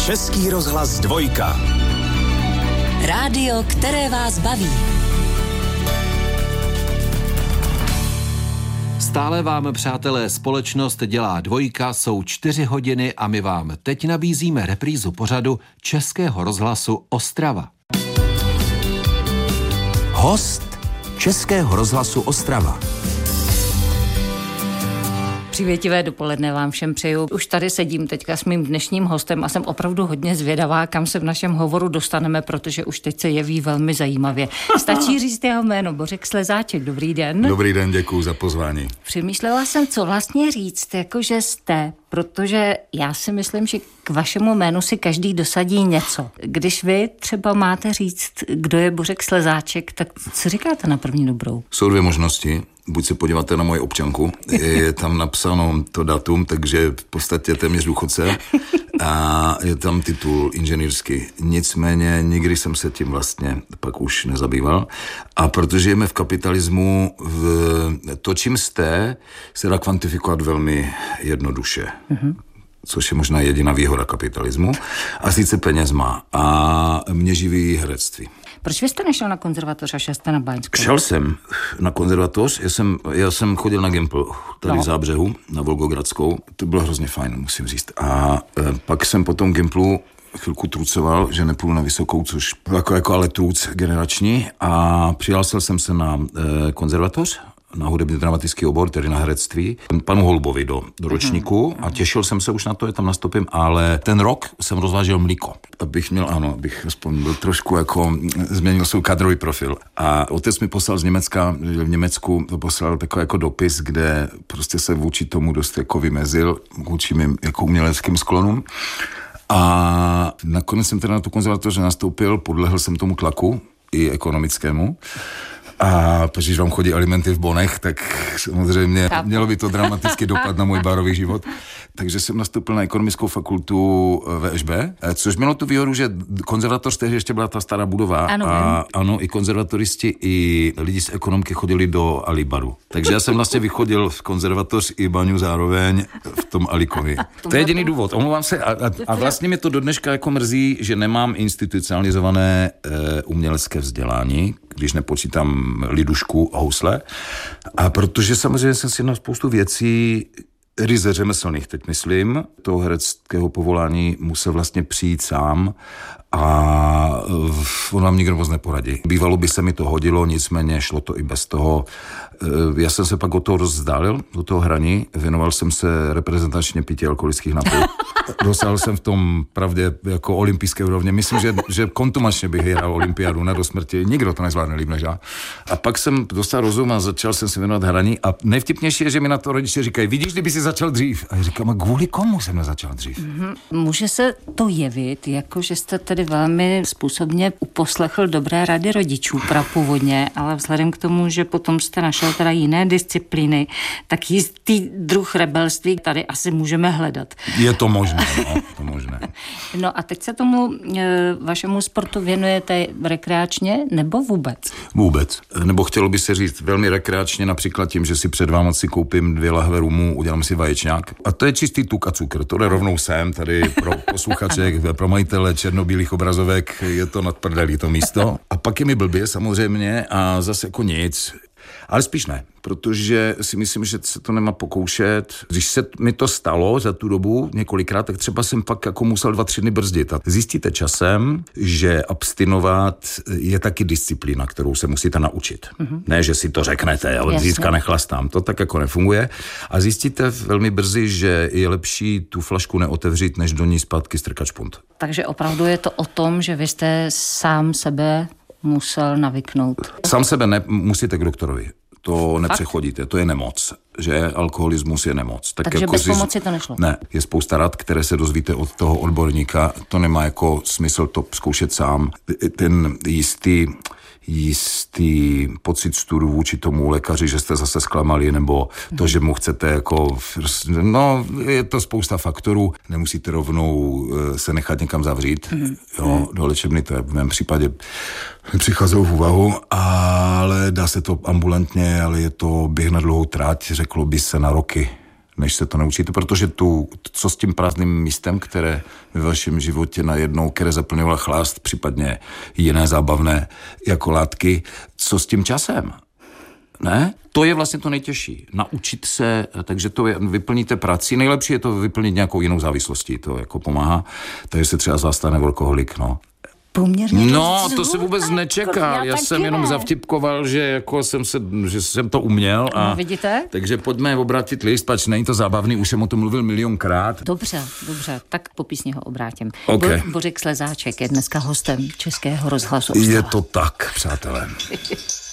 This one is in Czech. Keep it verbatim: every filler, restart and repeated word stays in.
Český rozhlas dvojka. Rádio, které vás baví. Stále vám, přátelé, společnost dělá dvojka, jsou čtyři hodiny a my vám teď nabízíme reprízu pořadu Českého rozhlasu Ostrava. Host Českého rozhlasu Ostrava. Přívětivé dopoledne vám všem přeju. Už tady sedím teďka s mým dnešním hostem a jsem opravdu hodně zvědavá, kam se v našem hovoru dostaneme, protože už teď se jeví velmi zajímavě. Stačí říct jeho jméno, Bořek Slezáček. Dobrý den. Dobrý den, děkuju za pozvání. Přemýšlela jsem, co vlastně říct, jakože jste, protože já si myslím, že k vašemu jménu si každý dosadí něco. Když vy třeba máte říct, kdo je Bořek Slezáček, tak co říkáte na první dobrou? Jsou dvě možnosti. Buď se podíváte na moji občanku, je tam napsáno to datum, takže v podstatě téměř důchodce a je tam titul inženýrský. Nicméně nikdy jsem se tím vlastně pak už nezabýval. A protože žijeme v kapitalismu, v to, čím jste, se dá kvantifikovat velmi jednoduše. Mm-hmm. Což je možná jediná výhoda kapitalismu. A sice peněz má. A mě živí herectví. Proč vy jste nešel na konzervatoř a šel jste na báňskou? Šel jsem na konzervatoř, já jsem, já jsem chodil na Gimpl, tady no. v Zábřehu, na Volgogradskou. To bylo hrozně fajn, musím říct. A e, pak jsem po tom Gimplu chvilku trucoval, že nepůjdu na vysokou, což jako, jako ale truc generační. A přihlásil jsem se na e, konzervatoř, na hudebně dramatický obor, tedy na herectví, panu Holbovi do, do ročníku mm. a těšil jsem se už na to, že tam nastoupím, ale ten rok jsem rozvážel mlíko. Abych měl, ano, abych aspoň byl trošku jako, změnil svůj kadrový profil. A otec mi poslal z Německa, v Německu to poslal takový jako dopis, kde prostě se vůči tomu dost jako vymezil, vůči mým jako uměleckým sklonům. A nakonec jsem teda na tu konzervatoř nastoupil, podlehl jsem tomu tlaku, i ekonomickému. A protože vám chodí alimenty v bonech, tak samozřejmě mělo by to dramatický dopad na můj barový život. Takže jsem nastoupil na ekonomickou fakultu V Š B, což mělo tu výhodu, že konzervatoř tehdy ještě byla ta stará budova. Ano, a ano, i konzervatoristi, i lidi z ekonomky chodili do Alibaru. Takže já jsem vlastně vychodil v konzervatoř i baňu zároveň v tom Alikovi. To je jediný důvod. Omlouvám se a, a, a vlastně mě to do dneška jako mrzí, že nemám institucionalizované e, umělecké vzdělání, když nepočítám lidušku a housle. A protože samozřejmě jsem si na spoustu věcí ryze řemeslných, teď myslím, toho hereckého povolání musel vlastně přijít sám a on vám nikdo moc neporadí. Bývalo by se mi to hodilo, nicméně šlo to i bez toho. Já jsem se pak od toho rozdálil, do toho hraní, věnoval jsem se reprezentačně pití alkoholických napojů. Dosáhl jsem v tom pravdě jako olympijské úrovně. Myslím, že, že kontumačně bych hrál olympiádu na do smrti. Nikdo to nezvládne líp než já. A pak jsem dostal rozum a začal jsem se věnovat hraní a nejvtipnější je, že mi na to rodiče říkají, vidíš, kdyby si začal dřív. A já říkám, a kvůli komu jsem nezačal dřív? Mm-hmm. Může se to jevit, jako že jste tedy velmi způsobně uposlechl dobré rady rodičů prapůvodně, ale vzhledem k tomu, že potom jste našel teda jiné disciplíny, tak jistý druh rebelství tady asi můžeme hledat. Je to možné, no, to možné. No a teď se tomu e, vašemu sportu věnujete rekreačně nebo vůbec? Vůbec. Nebo chtělo by se říct velmi rekreačně, například tím, že si před Vánoci koupím dvě lahve rumu, udělám si vaječňák. A to je čistý tuk a cukr. To jde rovnou sem, tady pro posluchače, pro majitele černobílých obrazovek, je to nad prdelí to místo. A pak je mi blbě samozřejmě a zase jako nic. Ale spíš ne, protože si myslím, že se to nemá pokoušet. Když se mi to stalo za tu dobu několikrát, tak třeba jsem pak jako musel dva, tři dny brzdit. A zjistíte časem, že abstinovat je taky disciplína, kterou se musíte naučit. Mm-hmm. Ne, že si to řeknete, ale zítka nechlastám. To tak jako nefunguje. A zjistíte velmi brzy, že je lepší tu flašku neotevřít, než do ní zpátky strkat špunt. Takže opravdu je to o tom, že vy jste sám sebe musel navyknout. Sám sebe ne, musíte k doktorovi. To nepřechodíte, to je nemoc, že alkoholismus je nemoc. Tak Takže jako bez si... pomoci to nešlo? Ne, je spousta rad, které se dozvíte od toho odborníka, to nemá jako smysl to zkoušet sám. Ten jistý, jistý pocit studu vůči tomu lékaři, že jste zase zklamali, nebo to, že mu chcete jako... No, je to spousta faktorů, nemusíte rovnou se nechat někam zavřít, mm. jo, do léčebny, to je v mém případě nepřicházelo v úvahu, ale dá se to ambulantně, ale je to běh na dlouhou trať, řeklo by se na roky. než se to naučíte, protože tu, co s tím prázdným místem, které ve vašem životě najednou, které zaplňoval chlást, případně jiné zábavné jako látky, co s tím časem? Ne? To je vlastně to nejtěžší. Naučit se, takže to je, vyplníte prací. Nejlepší je to vyplnit nějakou jinou závislostí, to jako pomáhá. Takže se třeba zastane alkoholik, no. Poměrně no, to se vůbec nečeká. Já, já jsem jenom ne. zavtipkoval, že jako jsem se, že jsem to uměl. A no, vidíte? Takže pojďme obrátit list, pač není to zábavný, už jsem o tom mluvil milionkrát. Dobře, dobře, tak po písni ho obrátím. Okay. Bo- Bořek Slezáček je dneska hostem Českého rozhlasu Ostrava. Je to tak, přátelé.